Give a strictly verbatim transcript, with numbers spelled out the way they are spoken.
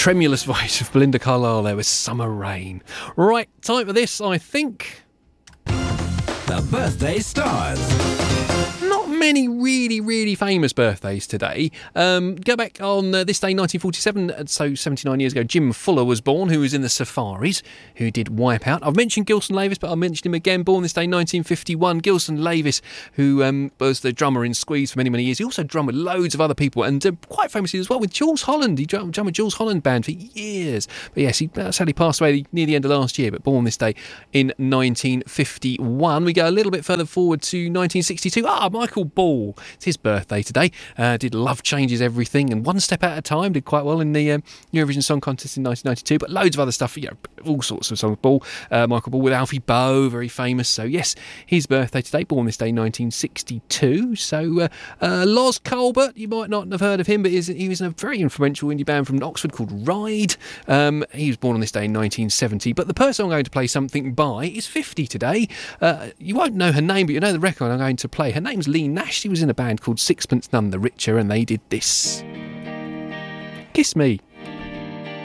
tremulous voice of Belinda Carlisle there with Summer Rain. Right, time for this, I think. The Birthday Stars. Not many really, really famous birthdays today. Um, go back on uh, this day, nineteen forty-seven, so seventy-nine years ago, Jim Fuller was born, who was in the Safaris, who did Wipeout. I've mentioned Gilson Lavis, but I'll mention him again. Born this day, nineteen fifty-one. Gilson Lavis, who um, was the drummer in Squeeze for many, many years. He also drummed with loads of other people, and uh, quite famously as well with Jules Holland. He drummed, drummed with Jules Holland Band for years. But yes, he sadly passed away near the end of last year, but born this day in nineteen fifty-one. We go a little bit further forward to nineteen sixty-two. Ah, Michael Ball. It's his birthday today. Uh, did Love Changes Everything and One Step at a Time. Did quite well in the um, Eurovision Song Contest in nineteen ninety-two. But loads of other stuff, you know, all sorts of songs. Ball, uh, Michael Ball with Alfie Boe, very famous. So yes, his birthday today. Born this day, nineteen sixty-two. So uh, uh, Loz Colbert, you might not have heard of him, but he was in a very influential indie band from Oxford called Ride. Um, he was born on this day in nineteen seventy. But the person I'm going to play something by is fifty today. Uh, you won't know her name, but you know the record I'm going to play. Her name's Lee Nash. She was in a band called Sixpence None the Richer, and they did this. Kiss Me.